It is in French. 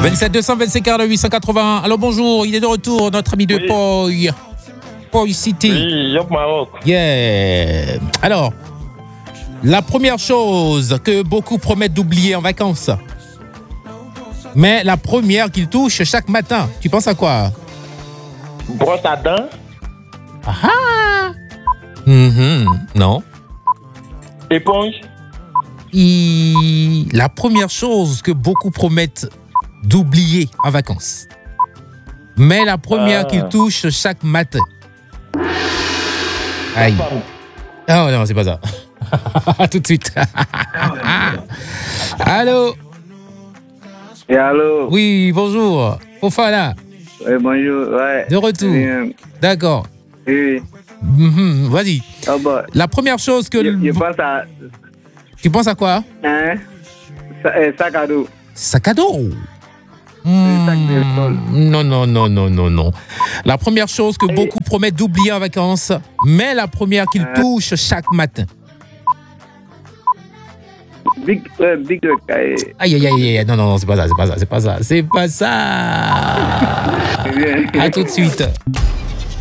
27 225 42 881. Alors bonjour, il est de retour, notre ami de Poy. Poy City. Oui, Yop Maroc. Yeah. Alors, la première chose que beaucoup promettent d'oublier en vacances, mais la première qu'ils touchent chaque matin, tu penses à quoi? Brosse à dents. Ah. Non. Éponge. La première chose que beaucoup promettent d'oublier en vacances, mais la première qu'ils touchent chaque matin. Aïe. Oh non, c'est pas ça. Tout de suite. Allô? Et allô? Oui, bonjour. Fofana. Oui, bonjour. Ouais. De retour. D'accord. Oui. Vas-y. Ah bah. La première chose que... Je pense à... Tu penses à quoi? Hein? Sac à dos. Sac à dos? Sac de sol. Non. La première chose que beaucoup promettent d'oublier en vacances, mais la première qu'ils touchent chaque matin. Big Aïe. Non, c'est pas ça. À tout de suite.